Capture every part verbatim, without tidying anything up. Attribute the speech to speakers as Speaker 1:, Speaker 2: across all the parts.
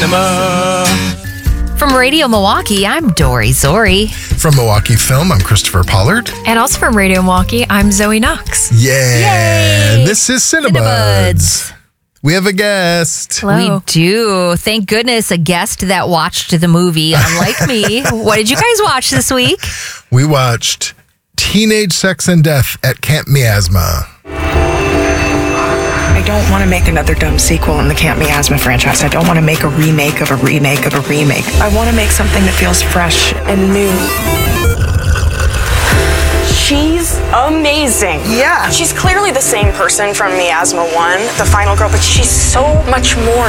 Speaker 1: cinema.
Speaker 2: From Radio Milwaukee, I'm Dory Zori.
Speaker 3: From Milwaukee Film, I'm Christopher Pollard.
Speaker 4: And also from Radio Milwaukee, I'm Zoe Knox.
Speaker 3: Yeah.
Speaker 2: Yay.
Speaker 3: This is Cinebuds.
Speaker 2: Cinebuds.
Speaker 3: We have a guest.
Speaker 4: Hello.
Speaker 2: We do. Thank goodness, a guest that watched the movie, unlike me. What did you guys watch this week?
Speaker 3: We watched Teenage Sex and Death at Camp Miasma.
Speaker 5: I don't want to make another dumb sequel in the Camp Miasma franchise. I don't want to make a remake of a remake of a remake. I want to make something that feels fresh and new.
Speaker 6: She's amazing.
Speaker 5: Yeah.
Speaker 6: She's clearly the same person from Miasma one, the final girl, but she's so much more.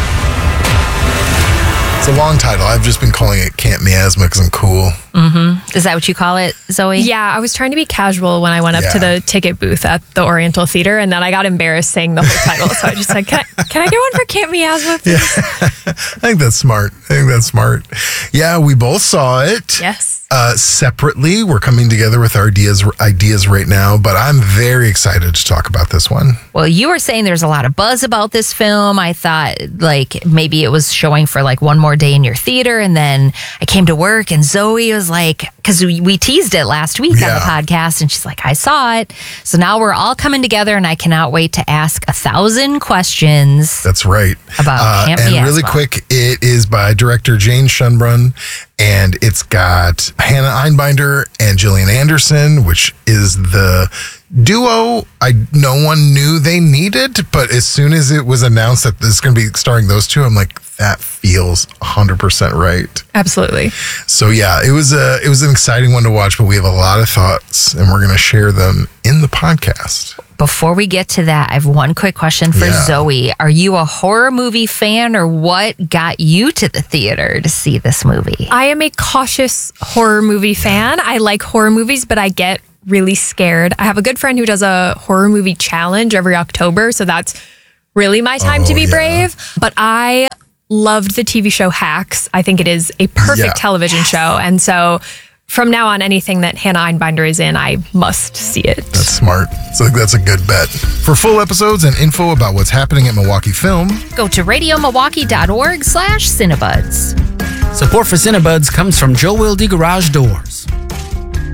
Speaker 3: It's a long title. I've just been calling it Camp Miasma because I'm cool.
Speaker 2: Mm-hmm. Is that what you call it, Zoe?
Speaker 4: Yeah, I was trying to be casual when I went up
Speaker 3: Yeah.
Speaker 4: to the ticket booth at the Oriental Theater, and then I got embarrassed saying the whole title. So I just said, can I, can I get one for Camp Miasma, please?
Speaker 3: Yeah. I think that's smart. I think that's smart. Yeah, we both saw it.
Speaker 4: Yes.
Speaker 3: Uh, separately, we're coming together with our ideas, ideas right now, but I'm very excited to talk about this one.
Speaker 2: Well, you were saying there's a lot of buzz about this film. I thought like maybe it was showing for like one more day in your theater. And then I came to work and Zoe was like, because we, we teased it last week
Speaker 3: Yeah.
Speaker 2: on the podcast, and she's like, I saw it. So now we're all coming together and I cannot wait to ask a thousand questions.
Speaker 3: That's right.
Speaker 2: About Camp
Speaker 3: And
Speaker 2: Miasma.
Speaker 3: really quick, it is by director Jane Schunbrunn, and it's got Hannah Einbinder and Gillian Anderson, which is the duo I no one knew they needed, but as soon as it was announced that this is going to be starring those two, I'm like, that feels one hundred percent right.
Speaker 4: Absolutely.
Speaker 3: So yeah, it was a it was an exciting one to watch, but we have a lot of thoughts, and we're going to share them in the podcast.
Speaker 2: Before we get to that, I have one quick question for
Speaker 3: Yeah.
Speaker 2: Zoe. Are you a horror movie fan, or what got you to the theater to see this movie?
Speaker 4: I am a cautious horror movie fan. I like horror movies, but I get really scared. I have a good friend who does a horror movie challenge every October, so that's really my time
Speaker 3: Oh,
Speaker 4: to be
Speaker 3: yeah.
Speaker 4: brave. But I loved the T V show Hacks. I think it is a perfect
Speaker 3: Yeah.
Speaker 4: television show. And so from now on, anything that Hannah Einbinder is in, I must see it.
Speaker 3: That's smart. So I think that's a good bet. For full episodes and info about what's happening at Milwaukee Film,
Speaker 2: Go to radiomilwaukee.org slash Cinebuds.
Speaker 1: Support for Cinebuds comes from Joe Wilde Garage Doors.